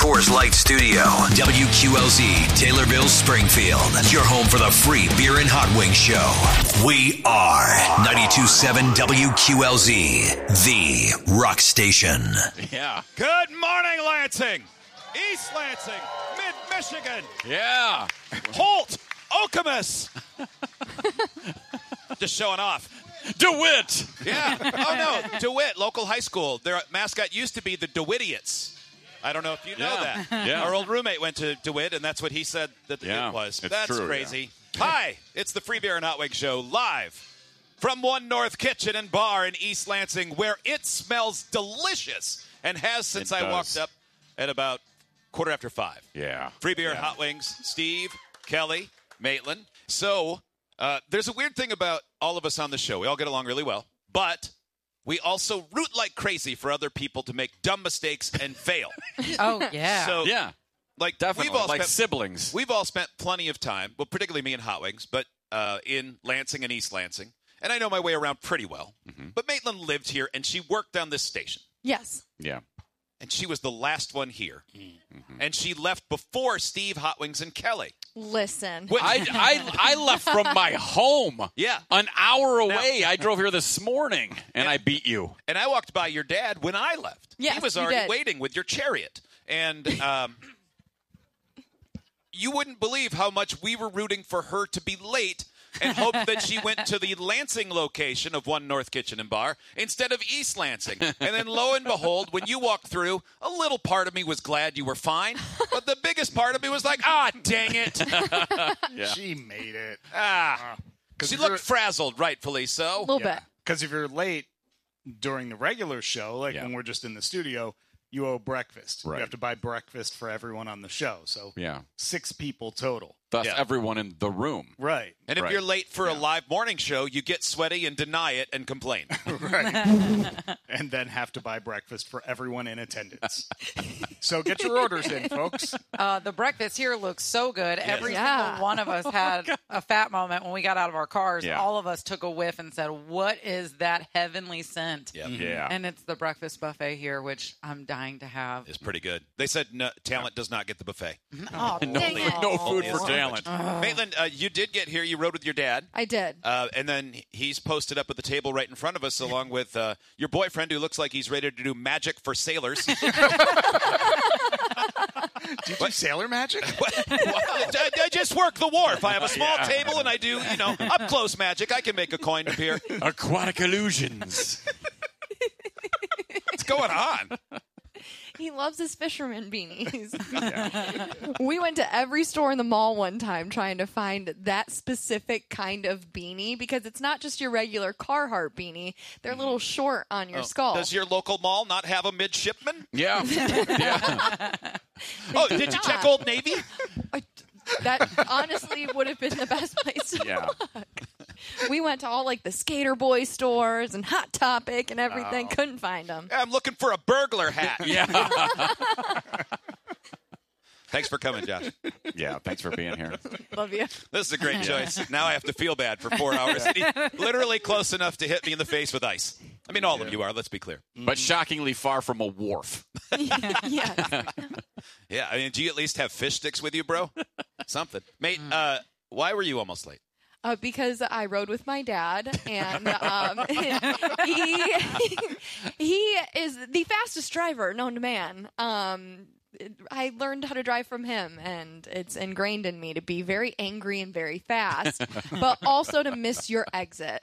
Coors Light Studio. WQLZ, Taylorville, Springfield. Your home for the free beer and hot wing show. We are 92.7 WQLZ, the rock station. Yeah. Good morning, Lansing. East Lansing, Mid-Michigan. Yeah. Holt, Okemos. Just showing off. DeWitt. Yeah. Oh, no. DeWitt, local high school. Their mascot used to be the DeWittiets. I don't know if you know that. Yeah. Our old roommate went to DeWitt, and that's what he said that it was. it's That's true, crazy. Hi, it's the Free Beer and Hot Wing Show live from One North Kitchen and Bar in East Lansing, where it smells delicious and has since I walked up at about 5:15. Yeah. Free Beer and Hot Wings, Steve, Kelly, Maitland. So there's a weird thing about all of us on the show. We all get along really well, but we also root like crazy for other people to make dumb mistakes and fail. Oh, yeah. So, Yeah. like, Definitely. Like siblings. We've all spent plenty of time, well, particularly me and Hot Wings, but in Lansing and East Lansing. And I know my way around pretty well. Mm-hmm. But Maitland lived here, and she worked on this station. Yes. Yeah. And she was the last one here. Mm-hmm. And she left before Steve, Hot Wings, and Kelly. Listen. I left from my home. Yeah. An hour away. I drove here this morning, and I beat you. And I walked by your dad when I left. Yes, he was you already did. waiting with your chariot. And you wouldn't believe how much we were rooting for her to be late and hoped that she went to the Lansing location of One North Kitchen and Bar instead of East Lansing. And then lo and behold, when you walked through, a little part of me was glad you were fine, but the biggest part of me was like, dang it. Yeah. She made it. She looked frazzled, rightfully so. A little bit. Because if you're late during the regular show, like Yeah. when we're just in the studio, you owe breakfast. Right. You have to buy breakfast for everyone on the show. So Yeah. 6 people total. Thus, Yeah. everyone in the room. Right. And if Right. you're late for a live morning show, you get sweaty and deny it and complain. Right. And then have to buy breakfast for everyone in attendance. So get your orders in, folks. The breakfast here looks so good. Every Yeah. single one of us had a fat moment when we got out of our cars. Yeah. All of us took a whiff and said, what is that heavenly scent? Yeah. Yeah. And it's the breakfast buffet here, which I'm dying to have. It's pretty good. They said no, talent does not get the buffet. Oh, no, dang it. no food Only for a talent. Maitland, you did get here. You rode with your dad. I did. And then he's posted up at the table right in front of us, along with your boyfriend, who looks like he's ready to do magic for sailors. Do you do sailor magic? I just work the wharf. I have a small table, and I do, up close magic. I can make a coin appear. Aquatic illusions. What's going on? He loves his fisherman beanies. We went to every store in the mall one time trying to find that specific kind of beanie because it's not just your regular Carhartt beanie. They're a little short on your skull. Does your local mall not have a midshipman? Yeah. Yeah. Did you check Old Navy? That honestly would have been the best place to Yeah. look. We went to all like the Skater Boy stores and Hot Topic and everything. Couldn't find them. I'm looking for a burglar hat. Yeah. Thanks for coming, Josh. Yeah. Thanks for being here. Love you. This is a great choice. Now I have to feel bad for 4 hours. And he's literally close enough to hit me in the face with ice. I mean, all of you are, let's be clear. But shockingly far from a wharf. Yes. Yeah, I mean, do you at least have fish sticks with you, bro? Something. Mate, why were you almost late? Because I rode with my dad, and he is the fastest driver known to man. I learned how to drive from him, and it's ingrained in me to be very angry and very fast, but also to miss your exit.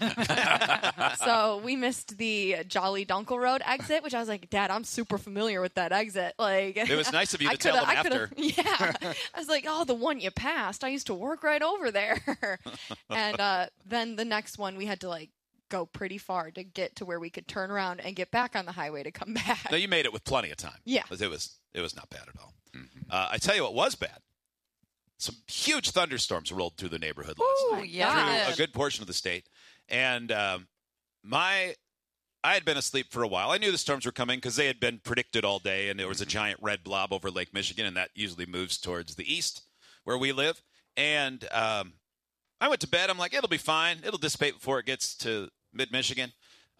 So we missed the Jolly Dunkel Road exit, which I was like, Dad, I'm super familiar with that exit. Like, It was nice of you to I tell him coulda- after. Yeah. I was like, the one you passed. I used to work right over there. And then the next one, we had to go pretty far to get to where we could turn around and get back on the highway to come back. No, you made it with plenty of time. Yeah. It was not bad at all. I tell you what was bad. Some huge thunderstorms rolled through the neighborhood last night. yeah. Through a good portion of the state. And I had been asleep for a while. I knew the storms were coming because they had been predicted all day, and there was a giant red blob over Lake Michigan, and that usually moves towards the east where we live. And I went to bed. I'm like, it'll be fine. It'll dissipate before it gets to mid-Michigan.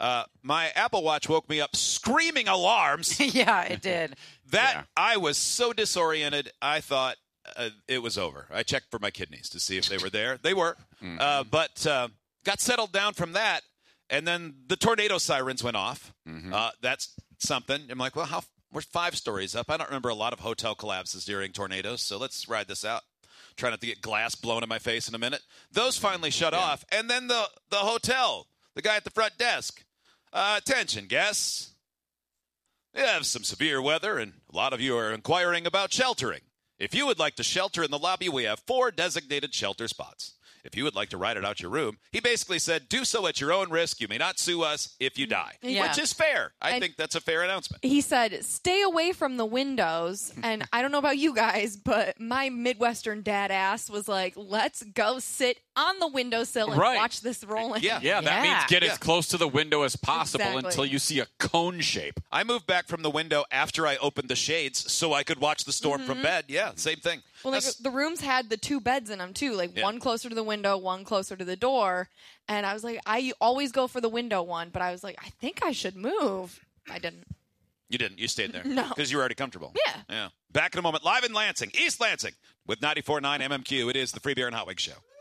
My Apple Watch woke me up screaming alarms. Yeah, it did. I was so disoriented, I thought it was over. I checked for my kidneys to see if they were there. They were. But got settled down from that, and then the tornado sirens went off. That's something. I'm like, well, we're 5 stories up. I don't remember a lot of hotel collapses during tornadoes, so let's ride this out. Try not to get glass blown in my face in a minute. Those finally shut off. And then the hotel, the guy at the front desk. Attention, guests. We have some severe weather, and a lot of you are inquiring about sheltering. If you would like to shelter in the lobby, we have 4 designated shelter spots. If you would like to ride it out your room, he basically said, do so at your own risk. You may not sue us if you die, which is fair. I think that's a fair announcement. He said, stay away from the windows. And I don't know about you guys, but my Midwestern dad ass was like, let's go sit on the windowsill and watch this roll in. Yeah, that means get as close to the window as possible until you see a cone shape. I moved back from the window after I opened the shades so I could watch the storm from bed. Yeah, same thing. Well, like the rooms had the 2 beds in them, too. Like one closer to the window, one closer to the door. And I was like, I always go for the window one. But I was like, I think I should move. I didn't. You didn't. You stayed there. No. Because you were already comfortable. Yeah. Back in a moment. Live in Lansing, East Lansing, with 94.9 MMQ. It is the Free Beer and Hot Wings Show.